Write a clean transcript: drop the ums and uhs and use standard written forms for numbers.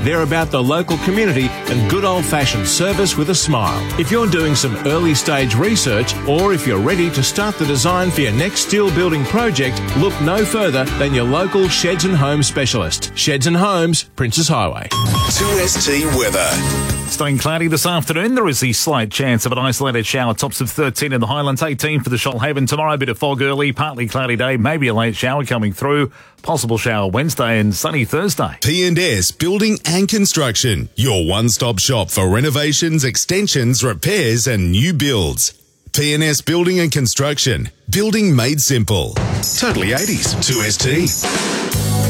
They're about the local community and good old-fashioned service with a smile. If you're doing some early-stage research, or if you're ready to start the design for your next steel building project, look no further than your local Sheds and Homes specialist. Sheds and Homes, Princes Highway. 2ST weather. Staying cloudy this afternoon. There is a slight chance of an isolated shower. Tops of 13 in the Highlands, 18 for the Shoalhaven. Tomorrow, a bit of fog early, partly cloudy day, maybe a late shower coming through. Possible shower Wednesday and sunny Thursday. P&S Building and Construction, your one-stop shop for renovations, extensions, repairs and new builds. P&S Building and Construction, building made simple. Totally 80s, 2ST.